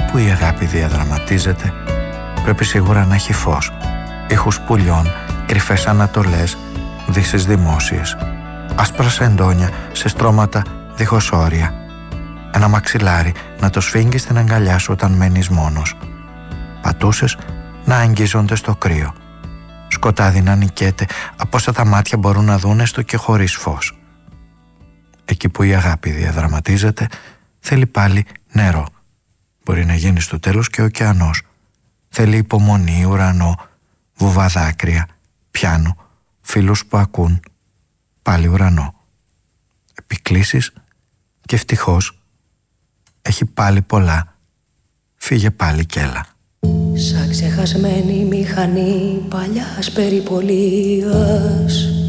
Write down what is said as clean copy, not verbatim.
που η αγάπη διαδραματίζεται πρέπει σίγουρα να έχει φως, ήχους πουλιών, κρυφές ανατολές, δύσεις δημόσιες, άσπρα σεντόνια σε στρώματα δίχως όρια, ένα μαξιλάρι να το σφίγγει στην αγκαλιά σου όταν μένεις μόνος, πατούσες να αγγίζονται στο κρύο, σκοτάδι να νικέται από όσα τα μάτια μπορούν να δουν έστω και χωρίς φως. Εκεί που η αγάπη διαδραματίζεται θέλει πάλι νερό. Μπορεί να γίνει στο τέλος και ωκεανός. Θέλει υπομονή, ουρανό, βουβαδάκρυα, πιάνο, φίλους που ακούν, πάλι ουρανό. Επικλήσεις και ευτυχώς έχει πάλι πολλά. Φύγε πάλι κι έλα. Σαν ξεχασμένη μηχανή παλιάς περιπολίας,